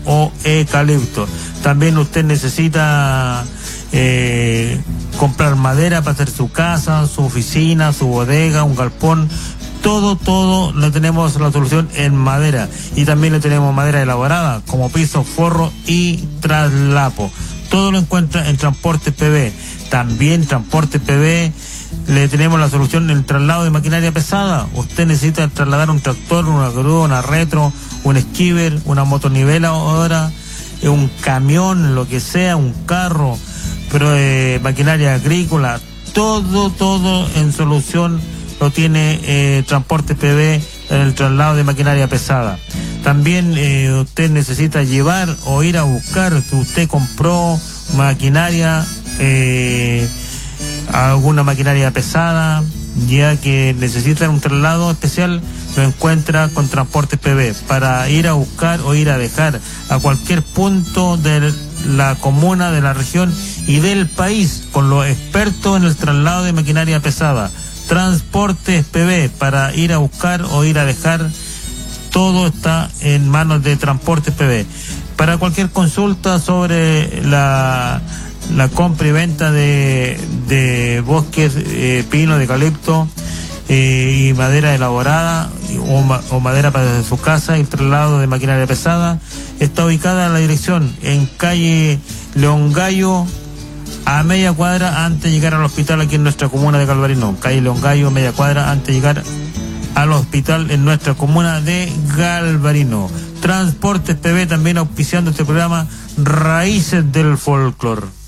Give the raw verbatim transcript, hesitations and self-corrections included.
o eucalipto. También usted necesita eh, comprar madera para hacer su casa, su oficina, su bodega, un galpón. Todo, todo le tenemos la solución en madera. Y también le tenemos madera elaborada, como piso, forro y traslapo. Todo lo encuentra en Transportes P B. También Transportes P B le tenemos la solución en el traslado de maquinaria pesada. Usted necesita trasladar un tractor, una grúa, una retro, un skipper, una motoniveladora, un camión, lo que sea, un carro, pero eh, maquinaria agrícola, todo, todo en solución lo tiene eh, Transportes P B en el traslado de maquinaria pesada. También eh, usted necesita llevar o ir a buscar, si usted compró maquinaria, eh, alguna maquinaria pesada, ya que necesita un traslado especial, lo encuentra con Transportes P B para ir a buscar o ir a dejar a cualquier punto de la comuna, de la región y del país, con los expertos en el traslado de maquinaria pesada. Transportes P B para ir a buscar o ir a dejar, todo está en manos de Transportes P B. Para cualquier consulta sobre la la compra y venta de, de bosques, eh, pino, de eucalipto eh, y madera elaborada o, ma, o madera para su casa y traslado de maquinaria pesada, está ubicada en la dirección en calle León Gallo, a media cuadra antes de llegar al hospital aquí en nuestra comuna de Galvarino. Calle León Gallo, media cuadra antes de llegar al hospital en nuestra comuna de Galvarino. Transportes P B también auspiciando este programa Raíces del Folclor.